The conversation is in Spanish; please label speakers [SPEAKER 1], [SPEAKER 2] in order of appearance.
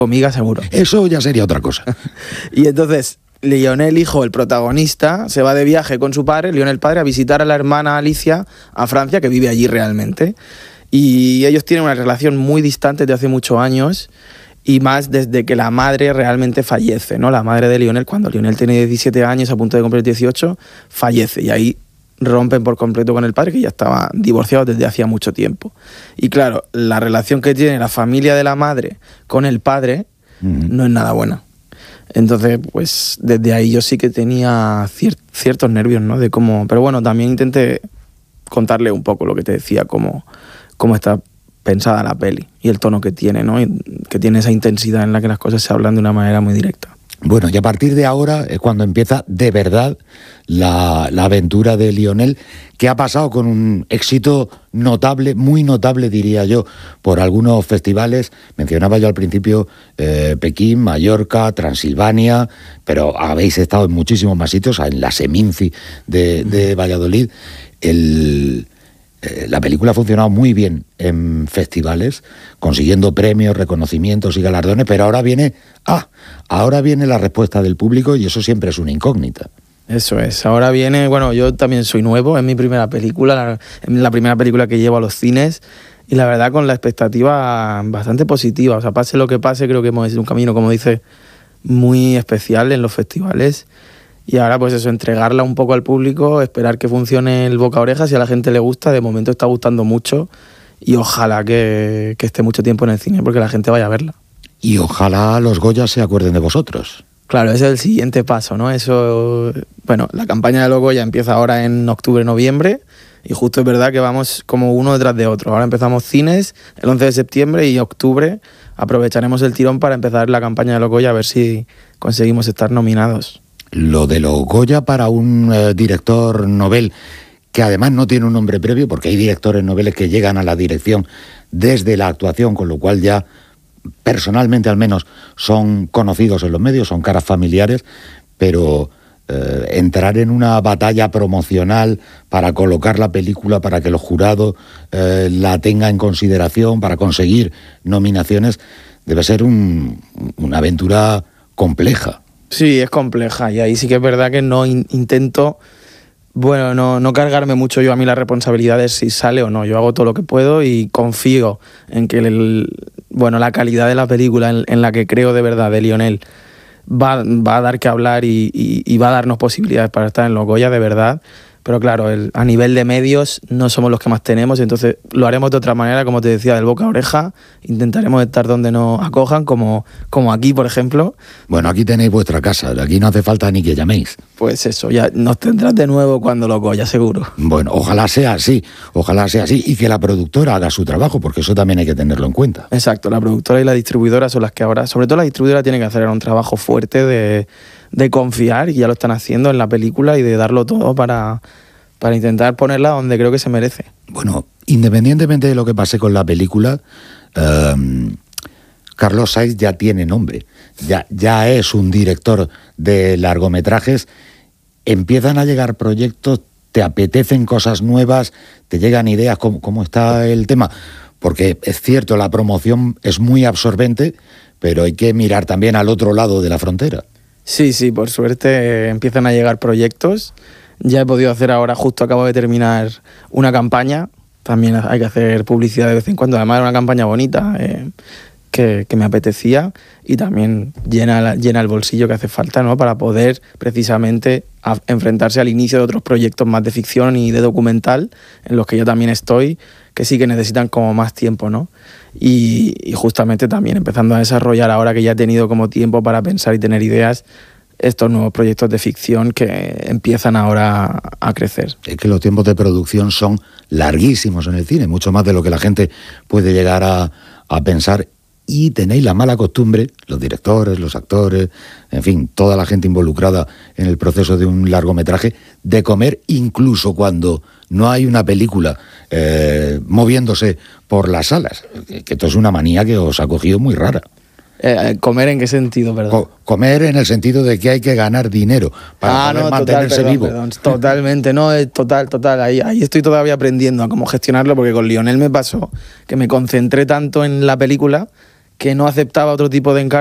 [SPEAKER 1] Amiga, seguro.
[SPEAKER 2] Eso ya sería otra cosa.
[SPEAKER 1] Y entonces Lionel, hijo, el protagonista, se va de viaje con su padre, Lionel padre, a visitar a la hermana Alicia a Francia, que vive allí realmente. Y ellos tienen una relación muy distante desde hace muchos años, y más desde que la madre realmente fallece, ¿no? La madre de Lionel, cuando Lionel tiene 17 años, a punto de cumplir 18, fallece, y ahí rompen por completo con el padre, que ya estaba divorciado desde hacía mucho tiempo. Y claro, la relación que tiene la familia de la madre con el padre no es nada buena. Entonces, pues desde ahí yo sí que tenía ciertos nervios, ¿no? De cómo... Pero bueno, también intenté contarle un poco lo que te decía, cómo está pensada la peli y el tono que tiene, ¿no? Y que tiene esa intensidad en la que las cosas se hablan de una manera muy directa.
[SPEAKER 2] Bueno, y a partir de ahora es cuando empieza de verdad la aventura de Lionel, que ha pasado con un éxito notable, muy notable diría yo, por algunos festivales. Mencionaba yo al principio Pekín, Mallorca, Transilvania, pero habéis estado en muchísimos más sitios, en la Seminci de Valladolid. La película ha funcionado muy bien en festivales, consiguiendo premios, reconocimientos y galardones, pero ahora viene la respuesta del público, y eso siempre es una incógnita.
[SPEAKER 1] Eso es, ahora viene, bueno, yo también soy nuevo, es mi primera película, la primera película que llevo a los cines, y la verdad con la expectativa bastante positiva. O sea, pase lo que pase, creo que hemos hecho un camino, como dice, muy especial en los festivales. Y ahora pues eso, entregarla un poco al público, esperar que funcione el boca a oreja. Si a la gente le gusta, de momento está gustando mucho, y ojalá que esté mucho tiempo en el cine porque la gente vaya a verla.
[SPEAKER 2] Y ojalá los Goya se acuerden de vosotros.
[SPEAKER 1] Claro, ese es el siguiente paso, ¿no? Eso, bueno, la campaña de los Goya empieza ahora en octubre, noviembre, y justo es verdad que vamos como uno detrás de otro. Ahora empezamos cines el 11 de septiembre, y octubre aprovecharemos el tirón para empezar la campaña de los Goya, a ver si conseguimos estar nominados.
[SPEAKER 2] Lo de los Goya para un director novel, que además no tiene un nombre previo, porque hay directores noveles que llegan a la dirección desde la actuación, con lo cual ya personalmente al menos son conocidos en los medios, son caras familiares, pero entrar en una batalla promocional para colocar la película, para que los jurados la tengan en consideración, para conseguir nominaciones, debe ser una aventura compleja.
[SPEAKER 1] Sí, es compleja, y ahí sí que es verdad que no intento, bueno, no cargarme mucho yo a mí la responsabilidad de si sale o no. Yo hago todo lo que puedo y confío en que la calidad de la película en la que creo de verdad, de Lionel, va a dar que hablar y va a darnos posibilidades para estar en los Goya de verdad. Pero claro, a nivel de medios no somos los que más tenemos, entonces lo haremos de otra manera, como te decía, del boca a oreja. Intentaremos estar donde nos acojan, como aquí, por ejemplo.
[SPEAKER 2] Bueno, aquí tenéis vuestra casa, aquí no hace falta ni que llaméis.
[SPEAKER 1] Pues eso, ya nos tendrás de nuevo cuando lo Goya, seguro.
[SPEAKER 2] Bueno, ojalá sea así, y que la productora haga su trabajo, porque eso también hay que tenerlo en cuenta.
[SPEAKER 1] Exacto, la productora y la distribuidora son las que ahora, sobre todo la distribuidora, tiene que hacer un trabajo fuerte de confiar, y ya lo están haciendo en la película, y de darlo todo para intentar ponerla donde creo que se merece.
[SPEAKER 2] Bueno, independientemente de lo que pase con la película, Carlos Sainz ya tiene nombre, ya es un director de largometrajes. Empiezan a llegar proyectos, te apetecen cosas nuevas, te llegan ideas. ¿Cómo está el tema? Porque es cierto, la promoción es muy absorbente, pero hay que mirar también al otro lado de la frontera.
[SPEAKER 1] Sí, por suerte empiezan a llegar proyectos. Ya he podido hacer ahora, justo acabo de terminar una campaña. También hay que hacer publicidad de vez en cuando. Además era una campaña bonita que me apetecía, y también llena el bolsillo que hace falta, ¿no? Para poder precisamente enfrentarse al inicio de otros proyectos más de ficción y de documental, en los que yo también estoy, que sí que necesitan como más tiempo, ¿no? Y justamente también empezando a desarrollar, ahora que ya he tenido como tiempo para pensar y tener ideas, estos nuevos proyectos de ficción que empiezan ahora a crecer.
[SPEAKER 2] Es que los tiempos de producción son larguísimos en el cine, mucho más de lo que la gente puede llegar a pensar, y tenéis la mala costumbre, los directores, los actores, en fin, toda la gente involucrada en el proceso de un largometraje, de comer incluso cuando no hay una película moviéndose por las salas, que esto es una manía que os ha cogido muy rara.
[SPEAKER 1] ¿Comer en qué sentido, perdón?
[SPEAKER 2] Comer en el sentido de que hay que ganar dinero para poder mantenerse vivo.
[SPEAKER 1] Perdón, totalmente, no, total. Ahí estoy todavía aprendiendo a cómo gestionarlo, porque con Lionel me pasó que me concentré tanto en la película que no aceptaba otro tipo de encargos